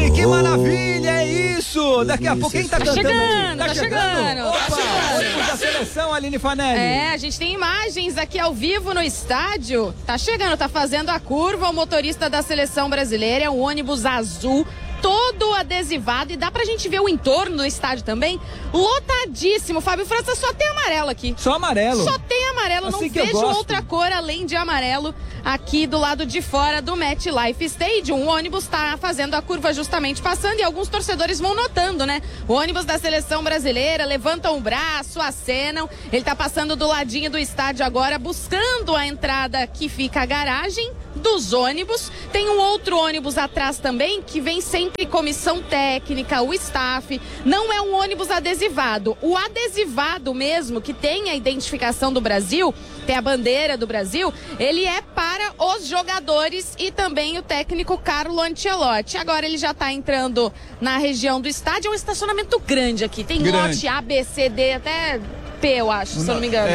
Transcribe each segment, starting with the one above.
Aí, que maravilha, é isso! Daqui a pouco, quem tá cantando? Tá chegando. Opa, ônibus da seleção, Aline Fanelli. É, a gente tem imagens aqui ao vivo no estádio. Tá chegando, tá fazendo a curva o motorista da seleção brasileira, é um ônibus azul, todo adesivado, e dá pra gente ver o entorno do estádio também, lotadíssimo. Fábio França, só tem amarelo aqui. Só amarelo? Só tem amarelo, Assim não que eu vejo gosto. outra cor além de amarelo aqui do lado de fora do MetLife Stadium. O ônibus tá fazendo a curva justamente passando e alguns torcedores vão notando, né? O ônibus da seleção brasileira, levantam o braço, acenam. Ele tá passando do ladinho do estádio agora, buscando a entrada que fica a garagem dos ônibus. Tem um outro ônibus atrás também, que vem sempre comissão técnica, o staff. Não é um ônibus adesivado. O adesivado mesmo, que tem a identificação do Brasil, tem a bandeira do Brasil, ele é para os jogadores e também o técnico Carlo Ancelotti. Agora ele já está entrando na região do estádio. É um estacionamento grande aqui. Tem lote A, B, C, D, até P, eu acho, se eu não me engano.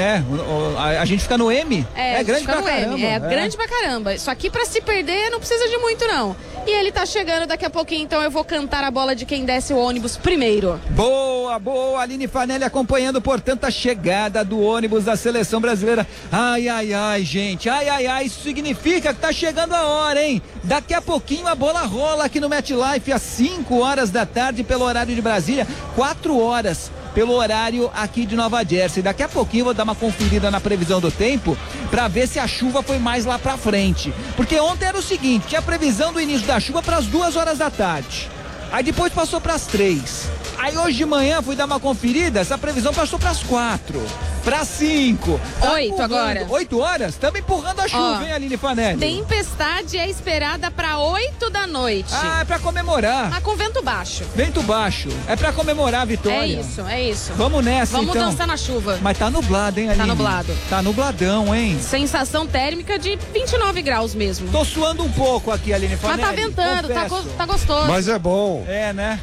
A gente fica no M? É grande pra caramba. Grande pra caramba. Isso aqui, pra se perder, não precisa de muito, não. E ele tá chegando daqui a pouquinho, então eu vou cantar a bola de quem desce o ônibus primeiro. Boa, boa, Aline Fanelli acompanhando, portanto, a chegada do ônibus da seleção brasileira. Ai, ai, ai, gente, ai, ai, ai, isso significa que tá chegando a hora, hein? Daqui a pouquinho a bola rola aqui no MetLife às 5 horas da tarde pelo horário de Brasília, 4 horas pelo horário aqui de Nova Jersey. Daqui a pouquinho eu vou dar uma conferida na previsão do tempo para ver se a chuva foi mais lá para frente. Porque ontem era o seguinte, tinha a previsão do início da chuva para as 2 horas da tarde. Aí depois passou para as 3. Aí hoje de manhã fui dar uma conferida, essa previsão passou para as 4, para 5. 8 agora. 8 horas? Estamos empurrando a chuva, hein, Aline Fanelli? Tempestade é esperada para 8 da noite. Ah, é para comemorar. Tá com vento baixo. Vento baixo. É para comemorar a vitória. É isso. Vamos nessa, Vamos então. dançar na chuva. Mas tá nublado, hein, Aline? Tá nublado. Tá nubladão, hein? Sensação térmica de 29 graus mesmo. Tô suando um pouco aqui, Aline Fanelli. Mas tá ventando, tá gostoso. Mas é bom. É, né?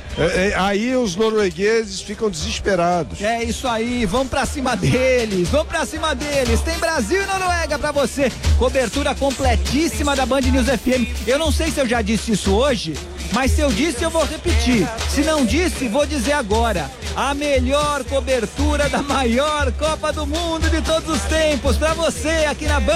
Aí os noruegueses ficam desesperados. É isso aí, vamos pra cima deles, Tem Brasil e Noruega pra você. Cobertura completíssima da Band News FM. Eu não sei se eu já disse isso hoje, mas se eu disse, eu vou repetir. Se não disse, vou dizer agora. A melhor cobertura da maior Copa do Mundo de todos os tempos pra você aqui na Band.